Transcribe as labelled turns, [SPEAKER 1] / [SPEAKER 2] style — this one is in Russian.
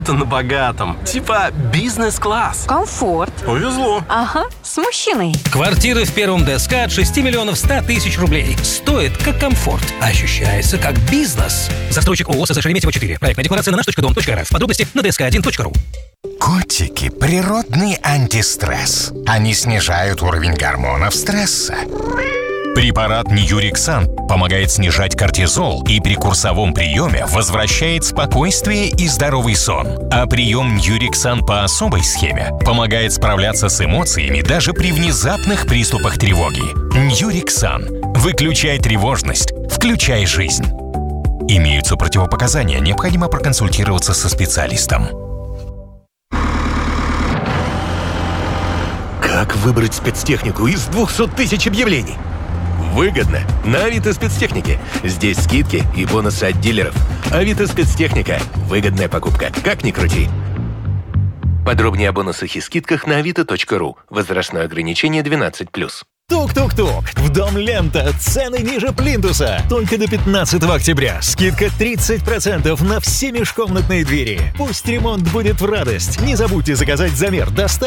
[SPEAKER 1] на богатом. Типа бизнес-класс.
[SPEAKER 2] Комфорт.
[SPEAKER 1] Повезло.
[SPEAKER 2] Ага, с мужчиной.
[SPEAKER 3] Квартира в первом ДСК от 6 миллионов 100 тысяч рублей. Стоит как комфорт. Ощущается как бизнес. Застройщик ООО СС Шереметьево 4. Проектная декларация на наш.дом.рф. Подробности на dsk1.ru.
[SPEAKER 4] Котики – природный антистресс. Они снижают уровень гормонов стресса. Препарат Ньюриксан помогает снижать кортизол и при курсовом приеме возвращает спокойствие и здоровый сон. А прием Ньюриксан по особой схеме помогает справляться с эмоциями даже при внезапных приступах тревоги. Ньюриксан. Выключай тревожность, включай жизнь. Имеются противопоказания, необходимо проконсультироваться со специалистом.
[SPEAKER 5] Как выбрать спецтехнику из 200 тысяч объявлений? Выгодно. На Авито спецтехники. Здесь скидки и бонусы от дилеров. Авито спецтехника. Выгодная покупка. Как ни крути. Подробнее о бонусах и скидках на avito.ru. Возрастное ограничение 12+.
[SPEAKER 6] Тук-тук-тук. В Дом Лента. Цены ниже плинтуса. Только до 15 октября. Скидка 30% на все межкомнатные двери. Пусть ремонт будет в радость. Не забудьте заказать замер. Доставка